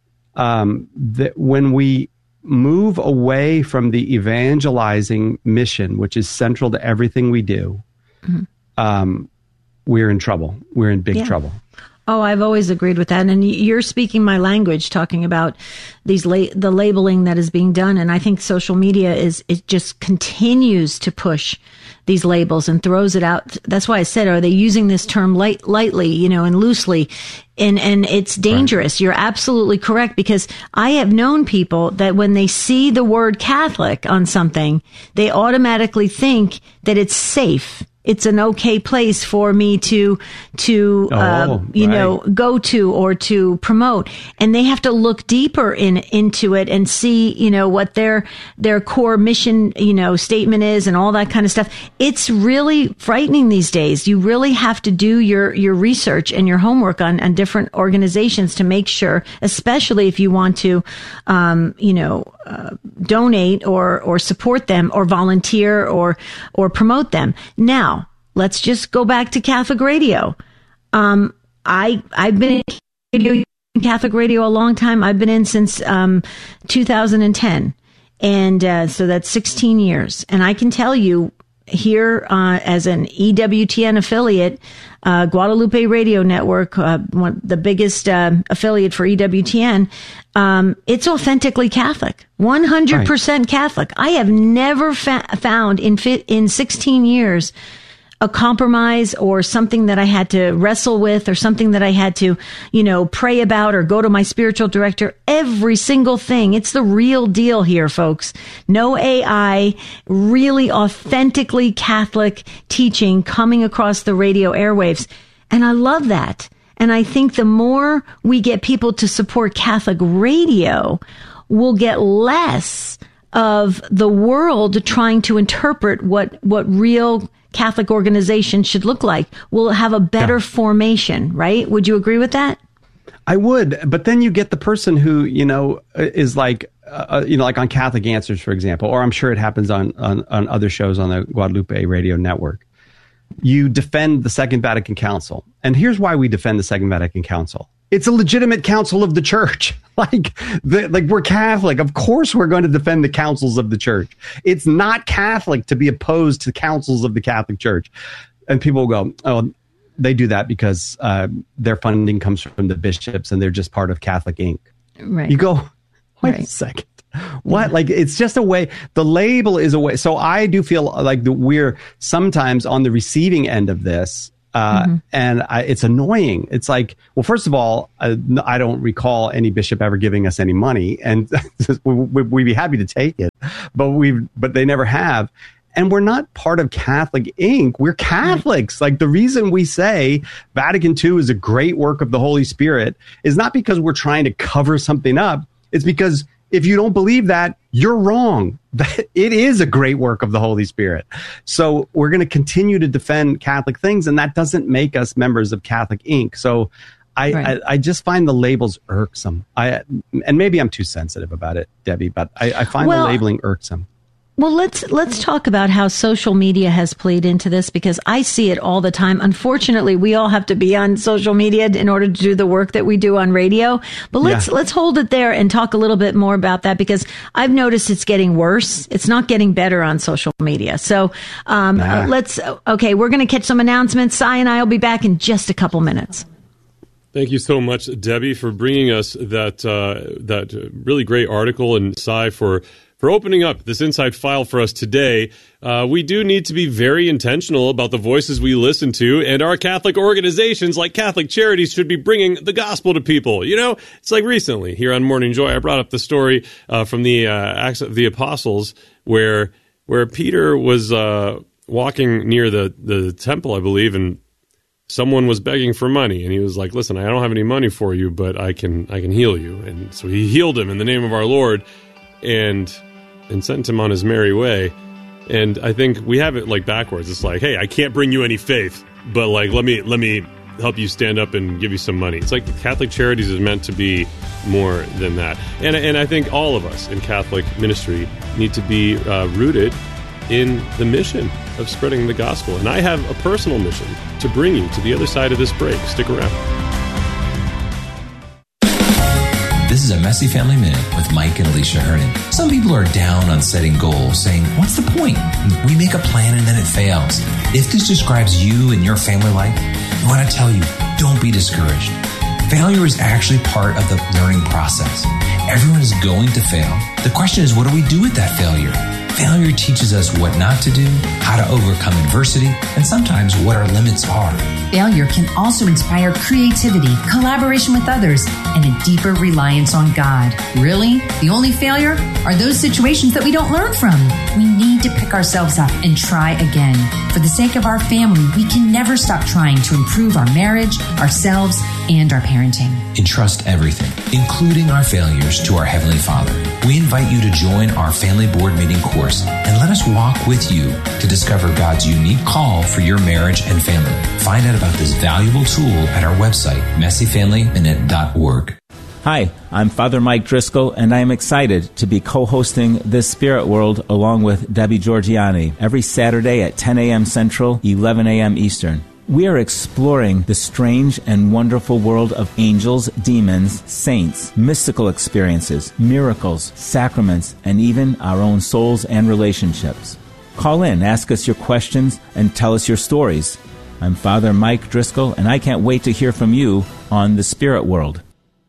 um, that when we move away from the evangelizing mission, which is central to everything we do, mm-hmm. um, we're in trouble. We're in big yeah. trouble. Oh, I've always agreed with that. And you're speaking my language, talking about these la- the labeling that is being done. And I think social media is, it just continues to push these labels and throws it out. That's why I said, are they using this term light, lightly, you know, and loosely? And, and it's dangerous. Right. You're absolutely correct, because I have known people that when they see the word Catholic on something, they automatically think that it's safe. It's an okay place for me to, to, uh, oh, you right. know, go to or to promote. And they have to look deeper in, into it and see, you know, what their, their core mission, you know, statement is and all that kind of stuff. It's really frightening these days. You really have to do your, your research and your homework on, on different organizations to make sure, especially if you want to, um, you know, uh, donate or, or support them or volunteer or, or promote them. Now, let's just go back to Catholic radio. Um, I, I've been in Catholic radio a long time. I've been in since um, two thousand ten. And uh, so that's sixteen years. And I can tell you here uh, as an E W T N affiliate, uh, Guadalupe Radio Network, uh, one, the biggest uh, affiliate for E W T N, um, it's authentically Catholic, one hundred percent right. Catholic. I have never fa- found in fi- in sixteen years a compromise or something that I had to wrestle with or something that I had to, you know, pray about or go to my spiritual director. Every single thing. It's the real deal here, folks. No A I, really authentically Catholic teaching coming across the radio airwaves. And I love that. And I think the more we get people to support Catholic radio, we'll get less of the world trying to interpret what, what real Catholic organization should look like. We'll have a better yeah. formation, right? Would you agree with that? I would, but then you get the person who, you know, is like, uh, you know, like on Catholic Answers, for example, or I'm sure it happens on, on, on other shows on the Guadalupe Radio Network. You defend the Second Vatican Council. And here's why we defend the Second Vatican Council. It's a legitimate council of the church. Like, the, like we're Catholic. Of course we're going to defend the councils of the church. It's not Catholic to be opposed to councils of the Catholic Church. And people will go, oh, they do that because uh, their funding comes from the bishops and they're just part of Catholic Incorporated. Right. You go, wait right. a second. What? Like, it's just a way, the label is a way. So I do feel like that we're sometimes on the receiving end of this. Uh, mm-hmm. And I, it's annoying. It's like, well, first of all, uh, I don't recall any bishop ever giving us any money, and we, we, we'd be happy to take it, but we but they never have. And we're not part of Catholic Incorporated. We're Catholics. Like, the reason we say Vatican Two is a great work of the Holy Spirit is not because we're trying to cover something up. It's because if you don't believe that, you're wrong. It is a great work of the Holy Spirit. So we're going to continue to defend Catholic things, and that doesn't make us members of Catholic Incorporated. So I, right. I, I just find the labels irksome. I and maybe I'm too sensitive about it, Debbie, but I, I find well, the labeling irksome. Well, let's let's talk about how social media has played into this, because I see it all the time. Unfortunately, we all have to be on social media in order to do the work that we do on radio. But let's yeah. let's hold it there and talk a little bit more about that, because I've noticed it's getting worse. It's not getting better on social media. So um, nah. let's okay, we're going to catch some announcements. Cy and I will be back in just a couple minutes. Thank you so much, Debbie, for bringing us that uh, that really great article, and Cy for. For opening up this inside file for us today. Uh, we do need to be very intentional about the voices we listen to, and our Catholic organizations like Catholic Charities should be bringing the gospel to people. You know, it's like recently here on Morning Joy, I brought up the story uh, from the uh, Acts of the Apostles where where Peter was uh, walking near the, the temple, I believe, and someone was begging for money, and he was like, listen, I don't have any money for you, but I can I can heal you. And so he healed him in the name of our Lord, and and sent him on his merry way. And I think we have it like backwards. It's like, hey, I can't bring you any faith, but like let me let me help you stand up and give you some money. It's like Catholic Charities is meant to be more than that. And and I think all of us in Catholic ministry need to be uh, rooted in the mission of spreading the gospel. And I have a personal mission to bring you to the other side of this break. Stick around. This is a Messy Family Minute with Mike and Alicia Hernan. Some people are down on setting goals, saying, what's the point? We make a plan and then it fails. If this describes you and your family life, I want to tell you, don't be discouraged. Failure is actually part of the learning process. Everyone is going to fail. The question is, what do we do with that failure? Failure teaches us what not to do, how to overcome adversity, and sometimes what our limits are. Failure can also inspire creativity, collaboration with others, and a deeper reliance on God. Really? The only failure are those situations that we don't learn from. We need to pick ourselves up and try again. For the sake of our family, we can never stop trying to improve our marriage, ourselves, and our parenting. Entrust everything, including our failures, to our Heavenly Father. We invite you to join our family board meeting course and let us walk with you to discover God's unique call for your marriage and family. Find out about this valuable tool at our website, messy family minute dot org. Hi, I'm Father Mike Driscoll, and I am excited to be co-hosting This Spirit World along with Debbie Georgiani every Saturday at ten a.m. Central, eleven a.m. Eastern. We are exploring the strange and wonderful world of angels, demons, saints, mystical experiences, miracles, sacraments, and even our own souls and relationships. Call in, ask us your questions, and tell us your stories. I'm Father Mike Driscoll, and I can't wait to hear from you on The Spirit World.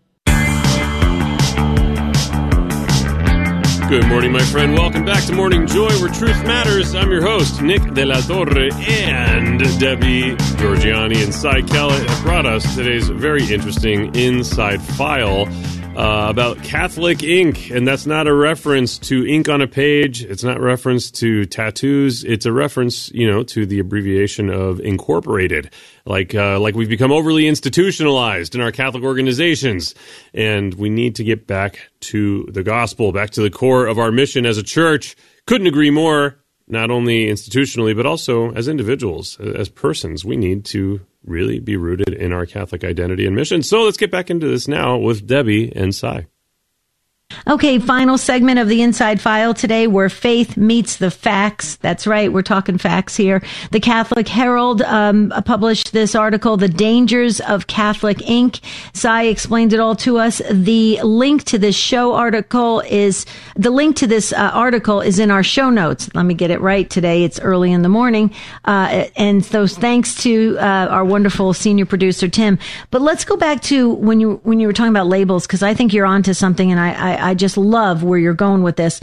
Good morning, my friend. Welcome back to Morning Joy, where truth matters. I'm your host, Nick De La Torre, and Debbie Georgiani and Cy Kellett have brought us today's very interesting inside file uh, about Catholic ink. And that's not a reference to ink on a page. It's not a reference to tattoos. It's a reference, you know, to the abbreviation of incorporated. Like uh, like we've become overly institutionalized in our Catholic organizations, and we need to get back to the gospel, back to the core of our mission as a church. Couldn't agree more, not only institutionally, but also as individuals, as persons. We need to really be rooted in our Catholic identity and mission. So let's get back into this now with Debbie and Cy. Okay, final segment of the Inside File today, where faith meets the facts. That's right, we're talking facts here. The Catholic Herald um, published this article, The Dangers of Catholic Ink. Cy explained it all to us. The link to this show article is, the link to this uh, article is in our show notes. Let me get it right today. It's early in the morning. Uh, and those thanks to uh, our wonderful senior producer, Tim. But let's go back to when you when you were talking about labels, because I think you're onto something, and I, I I just love where you're going with this.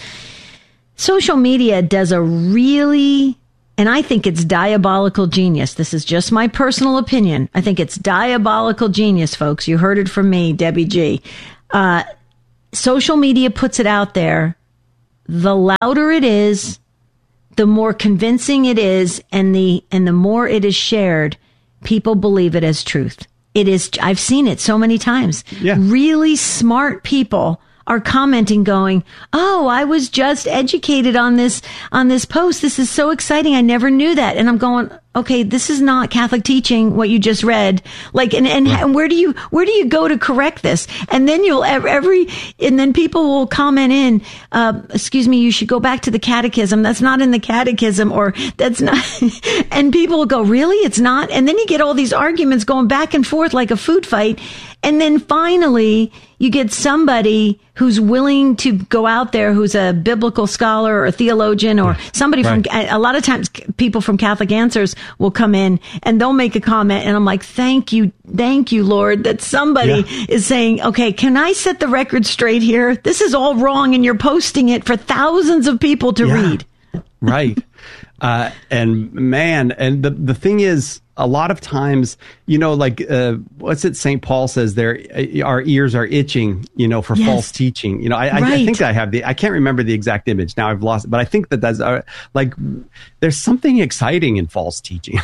Social media does a really, and I think it's diabolical genius. This is just my personal opinion. I think it's diabolical genius, folks. You heard it from me, Debbie G. Uh, social media puts it out there. The louder it is, the more convincing it is, and the and the more it is shared, people believe it as truth. It is. I've seen it so many times. Yeah. Really smart people are commenting going, oh, I was just educated on this, on this post. This is so exciting. I never knew that. And I'm going, okay, this is not Catholic teaching, what you just read. Like, and, and, and where do you, where do you go to correct this? And then you'll every, and then people will comment in, uh, excuse me, you should go back to the catechism. That's not in the catechism, or that's not, and people will go, really? It's not? And then you get all these arguments going back and forth like a food fight. And then finally, you get somebody who's willing to go out there, who's a biblical scholar or a theologian or somebody right. from, a lot of times people from Catholic Answers will come in and they'll make a comment. And I'm like, thank you. Thank you, Lord, that somebody yeah. is saying, okay, can I set the record straight here? This is all wrong. And you're posting it for thousands of people to yeah. read. Right. Uh, and man, and the, the thing is, a lot of times, you know, like, uh, what's it Saint Paul says there, uh, our ears are itching, you know, for yes. false teaching. You know, I, right. I, I think I have the, I can't remember the exact image. Now I've lost it, but I think that that's, uh, like, there's something exciting in false teaching.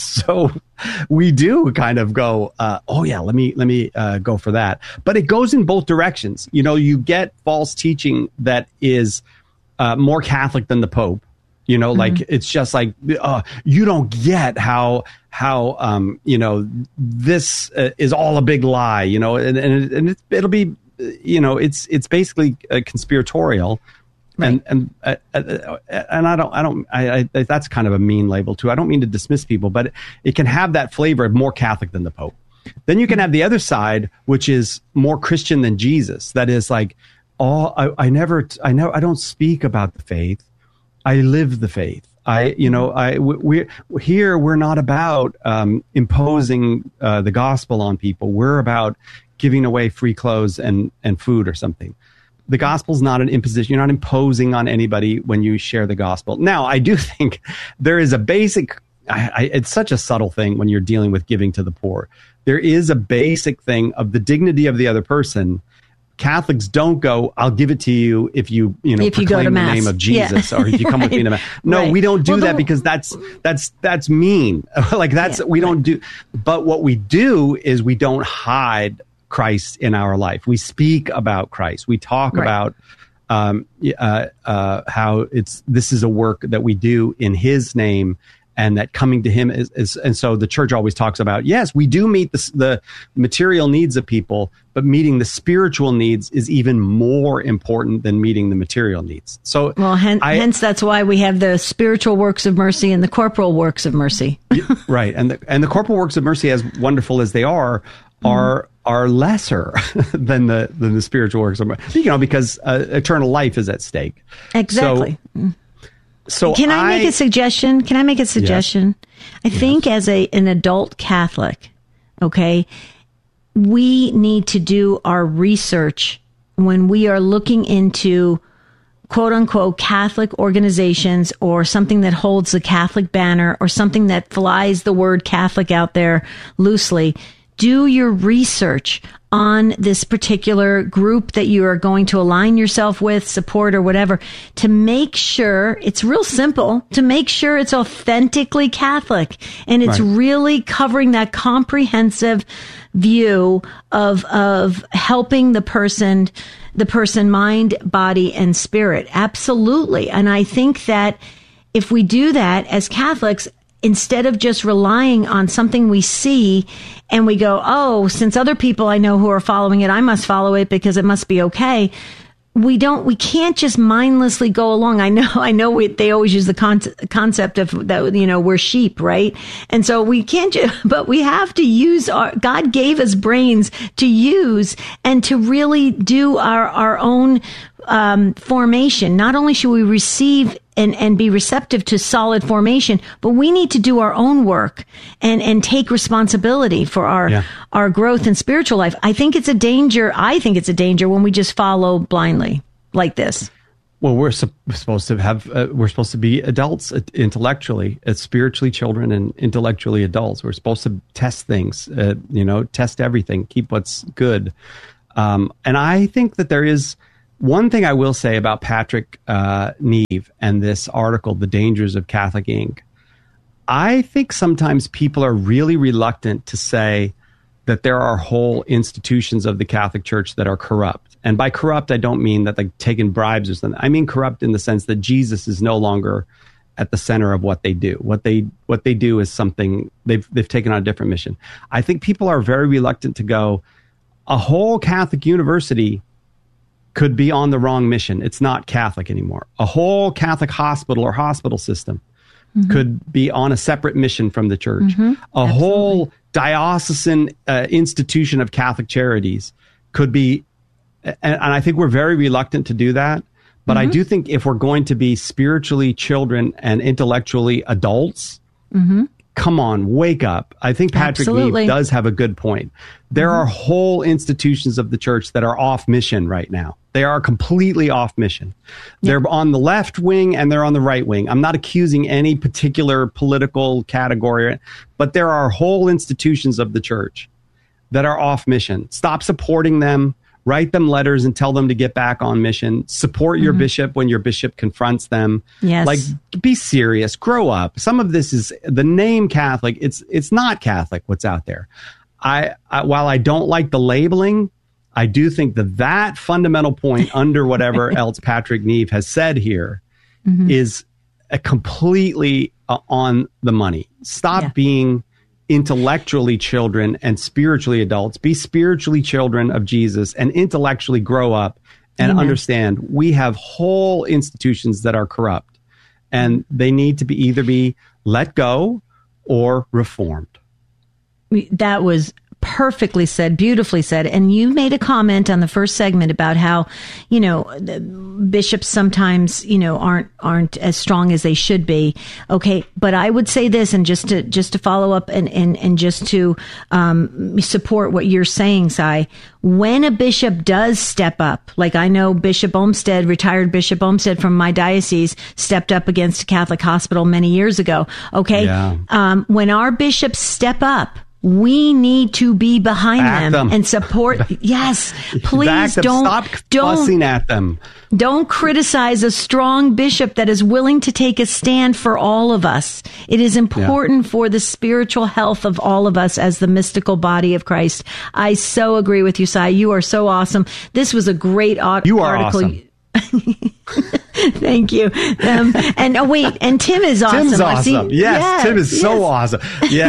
So we do kind of go, uh, oh yeah, let me, let me, uh, go for that. But it goes in both directions. You know, you get false teaching that is, uh, more Catholic than the Pope. You know, like, mm-hmm. it's just like, uh, you don't get how, how, um, you know, this uh, is all a big lie, you know, and, and, and it, it'll be, you know, it's, it's basically uh, conspiratorial. Right. And, and, uh, and I don't, I don't, I, I, that's kind of a mean label too. I don't mean to dismiss people, but it, it can have that flavor of more Catholic than the Pope. Then you can have the other side, which is more Christian than Jesus. That is like, oh, I, I never, I never, I don't speak about the faith. I live the faith. I, you know, I, we're here. We're not about um, imposing uh, the gospel on people. We're about giving away free clothes and, and food or something. The gospel's not an imposition. You're not imposing on anybody when you share the gospel. Now, I do think there is a basic, I, I, it's such a subtle thing when you're dealing with giving to the poor. There is a basic thing of the dignity of the other person. Catholics don't go, I'll give it to you if you, you know, if you proclaim go to the mass. name of Jesus yeah. or if you come right. with me to mass. No, right. we don't do well, that because that's, that's, that's mean. Like that's, yeah, we right. don't do, but what we do is we don't hide Christ in our life. We speak about Christ. We talk right. about, um, uh, uh, how it's, this is a work that we do in his name. And that coming to him is, is, and so the church always talks about, yes, we do meet the, the material needs of people, but meeting the spiritual needs is even more important than meeting the material needs. So, well, hen- I, hence that's why we have the spiritual works of mercy and the corporal works of mercy. Right. And the, and the corporal works of mercy, as wonderful as they are, are, mm. are lesser than the, than the spiritual works of mercy, you know, because uh, eternal life is at stake. Exactly. So, So can I, I make a suggestion? Can I make a suggestion? Yes. I yes. think as a an adult Catholic, okay, we need to do our research when we are looking into quote unquote Catholic organizations or something that holds the Catholic banner or something that flies the word Catholic out there loosely. Do your research on this particular group that you are going to align yourself with, support, or whatever, to make sure it's real simple, to make sure it's authentically Catholic and it's right. really covering that comprehensive view of of helping the person, the person, mind, body, and spirit. Absolutely. And I think that if we do that as Catholics, instead of just relying on something we see and we go, oh, since other people I know who are following it, I must follow it because it must be okay. We don't, we can't just mindlessly go along. I know, I know we, they always use the con- concept of that, you know, we're sheep, right? And so we can't just, but we have to use our, God gave us brains to use and to really do our, our own um, formation. Not only should we receive and, and be receptive to solid formation, but we need to do our own work and, and take responsibility for our, yeah. our growth in spiritual life. I think it's a danger. I think it's a danger when we just follow blindly like this. Well, we're su- supposed to have, uh, we're supposed to be adults uh, intellectually, uh, spiritually children and intellectually adults. We're supposed to test things, uh, you know, test everything, keep what's good. Um, and I think that there is one thing I will say about Patrick uh, Neve and this article, The Dangers of Catholic Ink. I think sometimes people are really reluctant to say that there are whole institutions of the Catholic Church that are corrupt. And by corrupt, I don't mean that they're taking bribes or something. I mean corrupt in the sense that Jesus is no longer at the center of what they do. What they what they do is something they've they've taken on a different mission. I think people are very reluctant to go, a whole Catholic university could be on the wrong mission. It's not Catholic anymore. A whole Catholic hospital or hospital system mm-hmm. could be on a separate mission from the church. Mm-hmm. A Absolutely. whole diocesan uh, institution of Catholic charities could be, and, and I think we're very reluctant to do that. But mm-hmm. I do think if we're going to be spiritually children and intellectually adults, mm-hmm. come on, wake up. I think Patrick Absolutely. Neve does have a good point. There mm-hmm. are whole institutions of the church that are off mission right now. They are completely off mission. Yeah. They're on the left wing and they're on the right wing. I'm not accusing any particular political category, but there are whole institutions of the church that are off mission. Stop supporting them. Write them letters and tell them to get back on mission. Support your mm-hmm. bishop when your bishop confronts them. Yes. Like, be serious. Grow up. Some of this is the name Catholic. It's it's not Catholic what's out there. I, I while I don't like the labeling, I do think that that fundamental point under whatever else Patrick Neve has said here mm-hmm. is a completely uh, on the money. Stop yeah. being intellectually children and spiritually adults. Be spiritually children of Jesus and intellectually grow up and Amen. Understand we have whole institutions that are corrupt and they need to be either be let go or reformed. That was perfectly said, beautifully said. And you made a comment on the first segment about how, you know, the bishops sometimes, you know, aren't aren't as strong as they should be. Okay, but I would say this, and just to just to follow up and and, and just to um, support what you're saying, Cy, when a bishop does step up, like I know Bishop Olmsted, retired Bishop Olmsted from my diocese, stepped up against a Catholic hospital many years ago. Okay, yeah. um, when our bishops step up, we need to be behind them, them and support. Yes, please them. don't Stop don't fussing at them. Don't criticize a strong bishop that is willing to take a stand for all of us. It is important yeah. for the spiritual health of all of us as the mystical body of Christ. I so agree with you, Cy. You are so awesome. This was a great au- you are article. Awesome. Thank you. Um, and oh wait, and Tim is awesome. Tim's awesome. Yes, yes, Tim is yes. so awesome.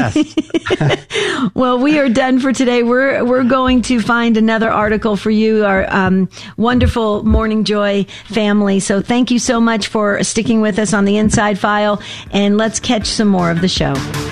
Yes. Well, we are done for today. We're we're going to find another article for you, our um, wonderful Morning Joy family. So thank you so much for sticking with us on the Inside File, and let's catch some more of the show.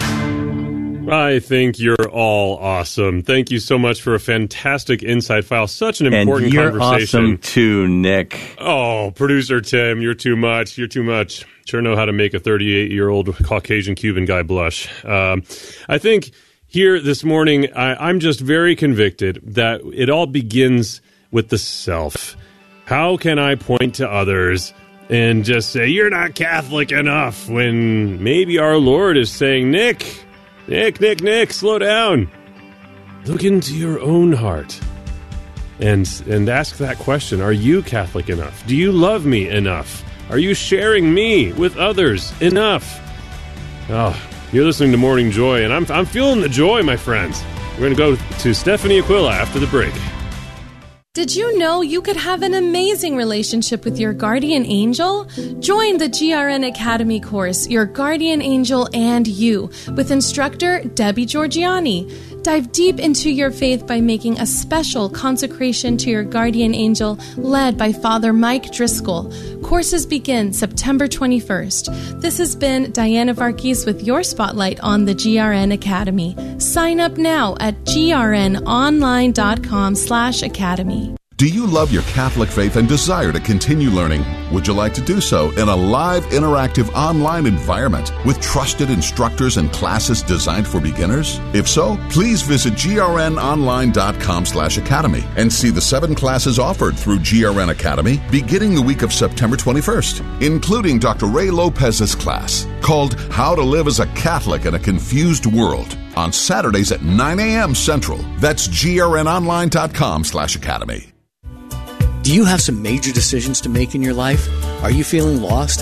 I think you're all awesome. Thank you so much for a fantastic Inside File. Such an important and you're conversation. Awesome too, Nick. Oh, producer Tim, you're too much. You're too much. Sure know how to make a thirty-eight-year-old Caucasian Cuban guy blush. Um, I think here this morning, I, I'm just very convicted that it all begins with the self. How can I point to others and just say, you're not Catholic enough, when maybe our Lord is saying, Nick... Nick, Nick, Nick, slow down. Look into your own heart and and ask that question. Are you Catholic enough? Do you love me enough? Are you sharing me with others enough? Oh, you're listening to Morning Joy, and I'm I'm feeling the joy, my friends. We're going to go to Stephanie Aquila after the break. Did you know you could have an amazing relationship with your guardian angel? Join the G R N Academy course, Your Guardian Angel and You, with instructor Debbie Georgiani. Dive deep into your faith by making a special consecration to your guardian angel led by Father Mike Driscoll. Courses begin September twenty-first. This has been Diana Varghese with your spotlight on the G R N Academy. Sign up now at grnonline.com slash academy. Do you love your Catholic faith and desire to continue learning? Would you like to do so in a live, interactive online environment with trusted instructors and classes designed for beginners? If so, please visit grnonline.com slash academy and see the seven classes offered through G R N Academy beginning the week of September twenty-first, including Doctor Ray Lopez's class called How to Live as a Catholic in a Confused World on Saturdays at nine a.m. Central. That's grnonline.com slash academy. Do you have some major decisions to make in your life? Are you feeling lost